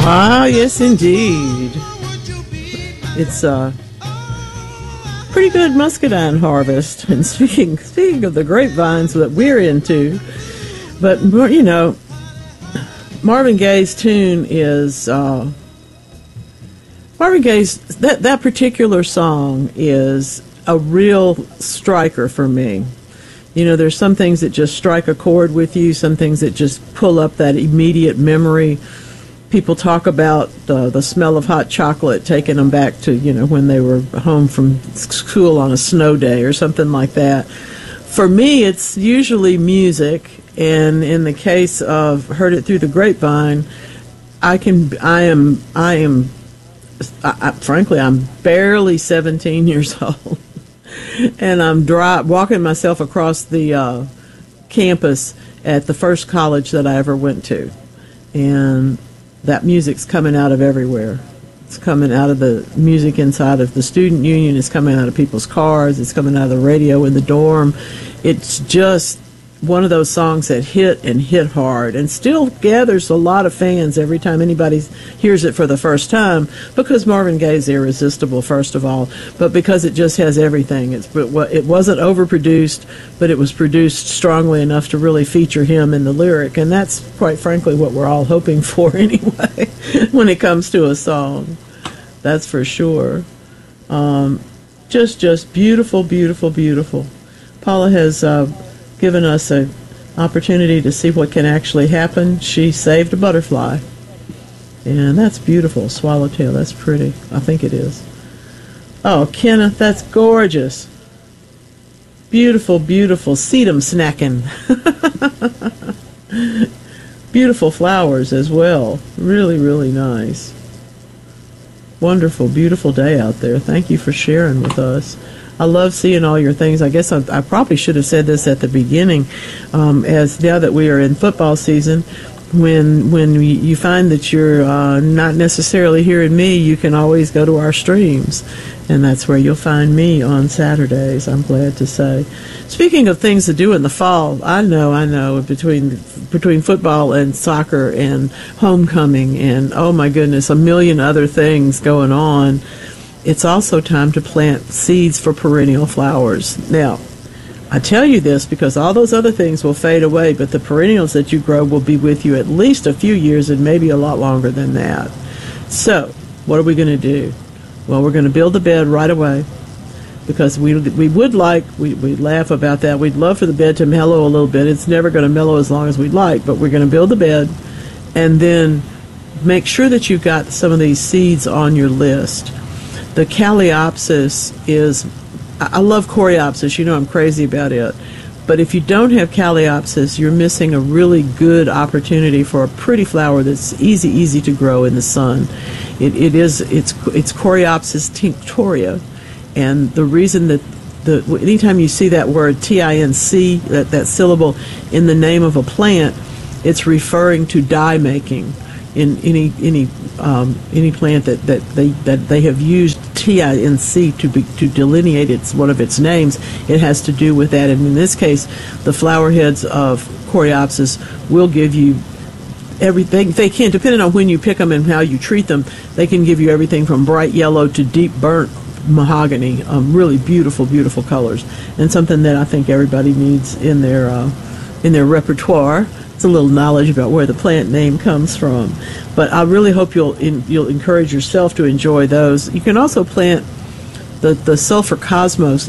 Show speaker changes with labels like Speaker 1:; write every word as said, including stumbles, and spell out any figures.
Speaker 1: Ah, yes, indeed. It's a pretty good muscadine harvest. And speaking speaking of the grapevines that we're into, but you know, Marvin Gaye's tune is uh, Marvin Gaye's that that particular song is a real striker for me. You know, there's some things that just strike a chord with you, some things that just pull up that immediate memory. People talk about uh, the smell of hot chocolate taking them back to, you know, when they were home from school on a snow day or something like that. For me, it's usually music, and in the case of Heard It Through the Grapevine, I can, I am, I am, I, I, frankly, I'm barely seventeen years old, and I'm dry, walking myself across the uh, campus at the first college that I ever went to, and that music's coming out of everywhere. It's coming out of the music inside of the student union. It's coming out of people's cars. It's coming out of the radio in the dorm. It's just one of those songs that hit and hit hard and still gathers a lot of fans every time anybody hears it for the first time, because Marvin Gaye's irresistible, first of all, but because it just has everything. It's, it wasn't overproduced, but it was produced strongly enough to really feature him in the lyric, and that's quite frankly what we're all hoping for anyway when it comes to a song. That's for sure. Um, just, just beautiful, beautiful, beautiful. Paula has uh, given us an opportunity to see what can actually happen. She saved a butterfly, and that's beautiful. Swallowtail, that's pretty. I think it is. Oh, Kenneth, that's gorgeous. Beautiful, beautiful. Sedum snacking. Beautiful flowers as well. Really, really nice. Wonderful, beautiful day out there. Thank you for sharing with us. I love seeing all your things. I guess I, I probably should have said this at the beginning, um, as now that we are in football season, when when we, you find that you're uh, not necessarily hearing me, you can always go to our streams, and that's where you'll find me on Saturdays, I'm glad to say. Speaking of things to do in the fall, I know, I know, between between football and soccer and homecoming and, oh my goodness, a million other things going on, it's also time to plant seeds for perennial flowers. Now, I tell you this because all those other things will fade away, but the perennials that you grow will be with you at least a few years and maybe a lot longer than that. So, what are we going to do? Well, we're going to build the bed right away, because we we would like, we, we laugh about that, we'd love for the bed to mellow a little bit. It's never going to mellow as long as we'd like, but we're going to build the bed, and then make sure that you've got some of these seeds on your list. The Calliopsis is, I love Coreopsis, you know I'm crazy about it, but if you don't have Calliopsis, you're missing a really good opportunity for a pretty flower that's easy, easy to grow in the sun. It, it is, it's, it's Coreopsis tinctoria, and the reason that, the anytime you see that word T I N C, that, that syllable in the name of a plant, it's referring to dye making. In any any um, any plant that, that they that they have used T I N C to be to delineate its one of its names, it has to do with that. And in this case, the flower heads of Coreopsis will give you everything they can, depending on when you pick them and how you treat them. They can give you everything from bright yellow to deep burnt mahogany. Um, really beautiful, beautiful colors, and something that I think everybody needs in their uh, in their repertoire. It's a little knowledge about where the plant name comes from. But I really hope you'll in, you'll encourage yourself to enjoy those. You can also plant the, the sulfur cosmos